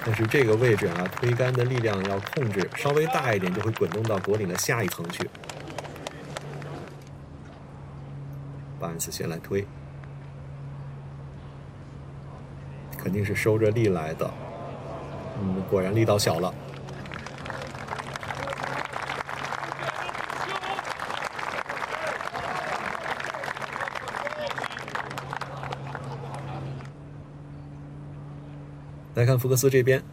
但是这个位置啊，推杆的力量要控制稍微大一点，就会滚动到果岭的下一层去。巴恩斯先来推，肯定是收着力来的。果然力道小了。来看福克斯这边，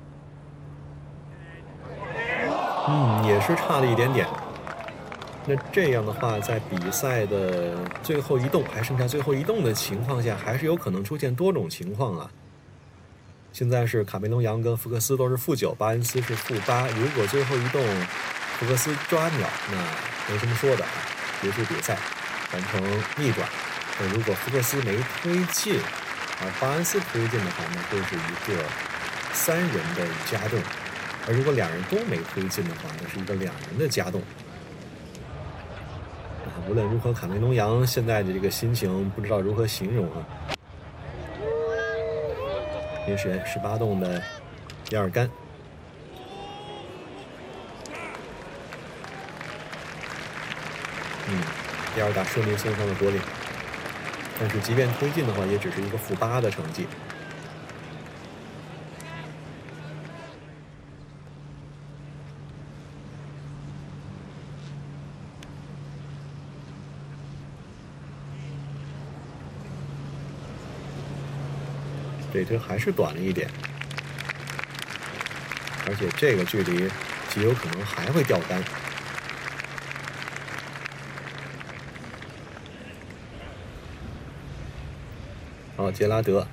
也是差了一点点。那这样的话，在比赛的最后一动还剩下最后一动的情况下，还是有可能出现多种情况啊。现在是卡梅隆杨跟福克斯都是-9，巴恩斯是-8。如果最后一动福克斯抓秒，那没什么说的啊，结束比赛，完成逆转。那如果福克斯没推进，而巴恩斯推进的话，那会是一个3人的加动；而如果2人都没推进的话，那是一个2人的加动。无论如何，卡梅隆杨现在的这个心情不知道如何形容啊。也是18洞的第2杆，第2打顺利送上了果岭，但是即便推进的话，也只是一个-8的成绩。这推还是短了一点，而且这个距离极有可能还会掉杆。好，杰拉德，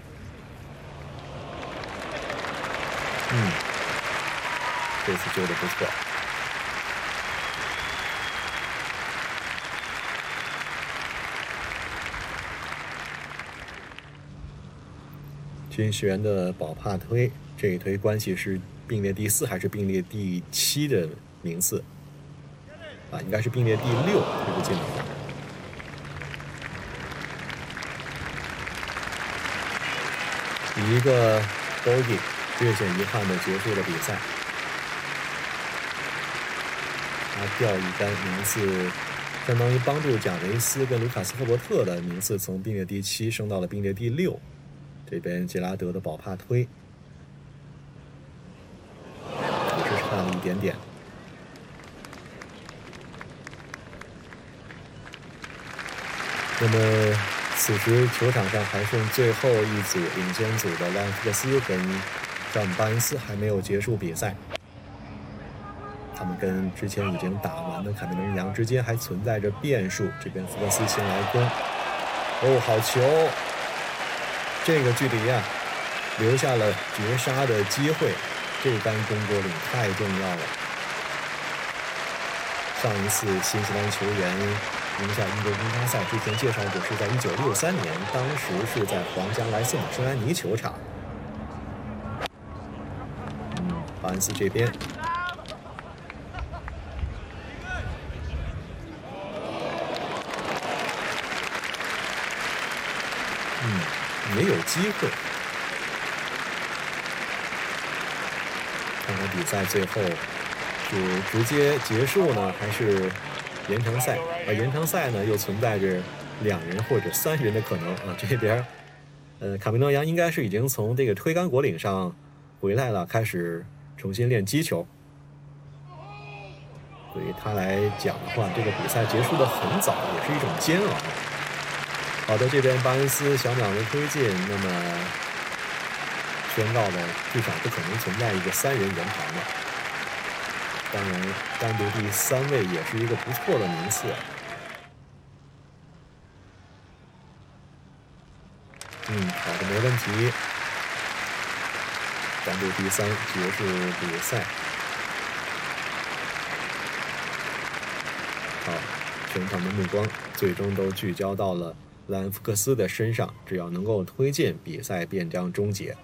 这次救的不错。军事员的保帕推，这一推关系是并列第4还是并列第7的名次啊？应该是并列第6，推不进的话。以一个 bogey 略显遗憾的结束了比赛。他掉一杆，名次相当于帮助贾维斯跟卢卡斯·赫伯特的名次从并列第7升到了并列第6。这边杰拉德的保帕推也是差了一点点。那么此时球场上还剩最后一组领先组的兰福克斯跟詹姆巴恩斯还没有结束比赛，他们跟之前已经打完的卡梅隆杨之间还存在着变数。这边福克斯先来攻，好球！这个距离啊，留下了绝杀的机会。这杆攻果岭太重要了。上一次新西兰球员赢下英国公开赛之前介绍过，是在1963年，当时是在皇家莱斯马圣安妮球场。巴恩斯这边。也有机会。看看比赛最后是直接结束呢，还是延长赛？而延长赛呢，又存在着2人或者3人的可能啊。这边，卡梅隆杨应该是已经从这个推杆果岭上回来了，开始重新练击球。对于他来讲的话，这个比赛结束的很早，也是一种煎熬。好的，这边巴恩斯小秒没推进，那么宣告的至少不可能存在一个3人圆盘了。当然，单独第3位也是一个不错的名次。好的，没问题。单独第3结束比赛。好，全场的目光最终都聚焦到了兰福克斯的身上，只要能够推进，比赛便将终结。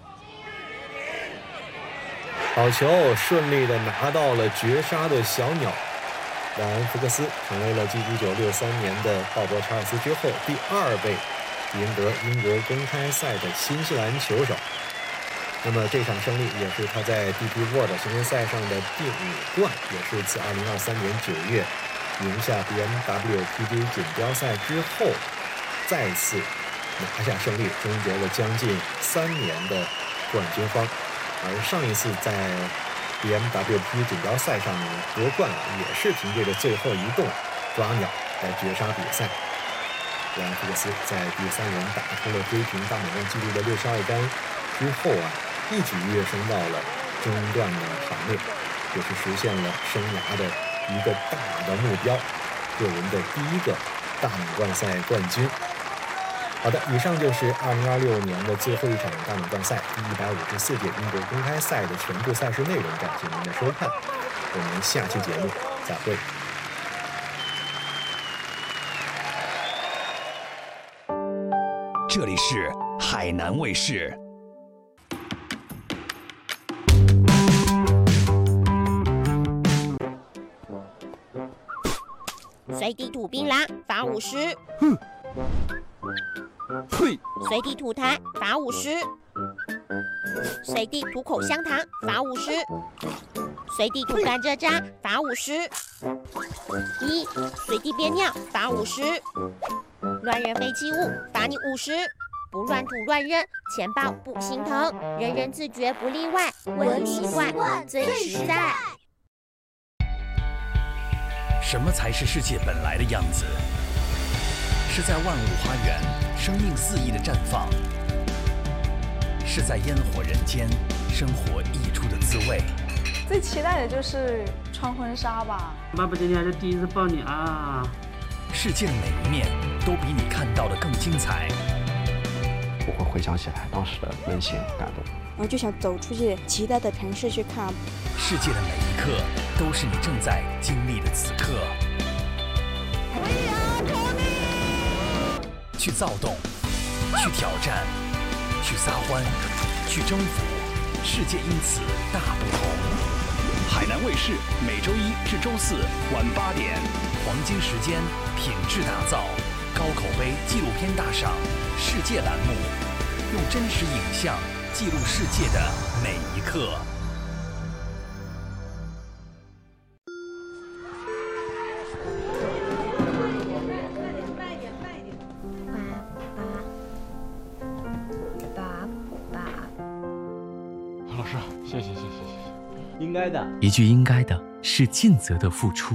好球，顺利的拿到了绝杀的小鸟。兰福克斯成为了继1963年的鲍勃·查尔斯之后第2位赢得英国公开赛的新西兰球手。 那么这场胜利也是他在 DP World 巡回赛上的第5冠，也是自2023年9月赢下 BMW PJ 锦标赛之后再次拿下胜利，终结了将近3年的冠军荒。而上一次在 BMW PJ 锦标赛上夺冠也是凭借着最后一动抓鸟来绝杀比赛。莱昂福克斯在第3轮打出了追平大满贯纪录的62杆之后一举跃升到了中段的行列，也是实现了生涯的一个大的目标，个人的第1个大满贯赛冠军。好的，以上就是2026年的最后一场大满贯赛第154届英国公开赛的全部赛事内容，感谢您的收看，我们下期节目再会。 这里是海南卫视。 随地吐槟榔罚50。 哼。嘿。 随地吐痰罚50。随地吐口香糖罚50。随地吐甘蔗渣罚50。随地憋尿罚50。乱扔废弃物罚你50。不乱吐乱扔，钱包不心疼，人人自觉不例外，文明习惯最实在。 什么才是世界本来的样子？是在万物花园，生命肆意的绽放；是在烟火人间，生活溢出的滋味。 最期待的就是穿婚纱吧。 爸爸今天还是第一次抱你啊！ 世界的每一面都比你看到的更精彩。 我会回想起来当时的温馨感动， 我就想走出去其他的城市去看。 世界的每一刻都是你正在经历的此刻。去躁动，去挑战，去撒欢，去征服，世界因此大不同。海南卫视每周1至周4晚8点，黄金时间，品质打造，高口碑纪录片大赏世界栏目，用真实影像记录世界的每一刻。 老师，谢谢。应该的， 一句应该的是尽责的付出。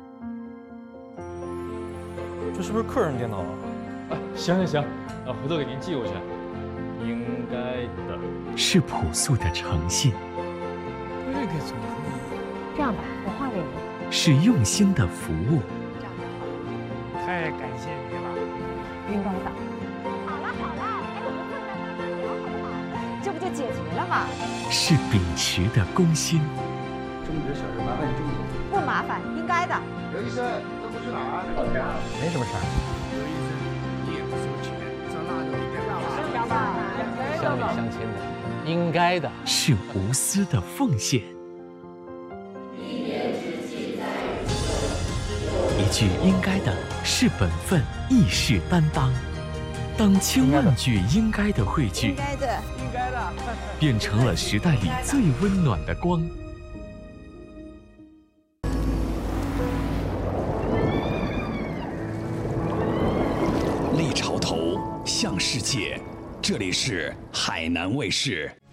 这是不是客人电脑啊？行，回头给您寄过去。应该的是朴素的诚信。 这个怎么会？ 这样吧，我画给你。 是用心的服务。 这样就好了。 太感谢你了。 应该的。好了，我们坐在那儿聊好不好？这不就解决了吗？ 是秉持的公心。 这么点小事，麻烦你这么做。 不麻烦，应该的。 刘医生，这不去哪儿？ 老家，没什么事儿。 刘医生，你也不收钱，这蜡烛一点不要吧， 乡里乡亲的，应该的。 是无私的奉献。一句应该的是本分，义士担当。当千万句应该的汇聚， 应该的， 变成了时代里最温暖的光。 立潮头向世界，这里是海南卫视。